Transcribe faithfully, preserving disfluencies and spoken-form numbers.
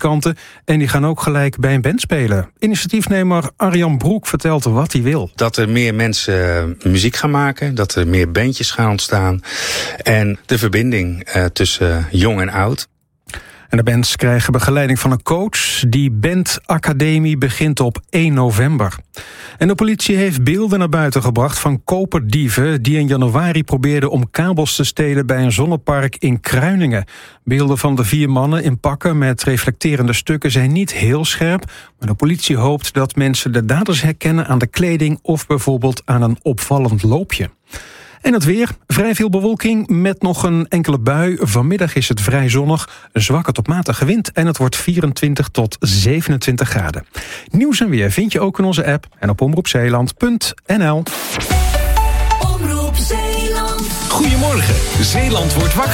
muzikanten en die gaan ook gelijk bij een band spelen. Initiatiefnemer Arjan Broek vertelt wat hij wil. Dat er meer mensen muziek gaan maken, dat er meer bandjes gaan ontstaan en de verbinding uh, tussen jong en oud. En de bands krijgen begeleiding van een coach. Die bandacademie begint op één november. En de politie heeft beelden naar buiten gebracht van koperdieven die in januari probeerden om kabels te stelen bij een zonnepark in Kruiningen. Beelden van de vier mannen in pakken met reflecterende stukken zijn niet heel scherp, maar de politie hoopt dat mensen de daders herkennen aan de kleding of bijvoorbeeld aan een opvallend loopje. En het weer, vrij veel bewolking met nog een enkele bui. Vanmiddag is het vrij zonnig, een zwakke tot matige wind en het wordt vierentwintig tot zevenentwintig graden. Nieuws en weer vind je ook in onze app en op omroep zeeland punt n l. Omroep Zeeland. Goedemorgen, Zeeland wordt wakker.